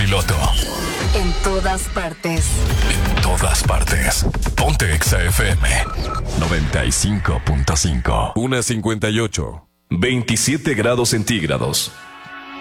piloto. En todas partes. En todas partes. Ponte Exa FM 95.5. 1:58. 27 grados centígrados.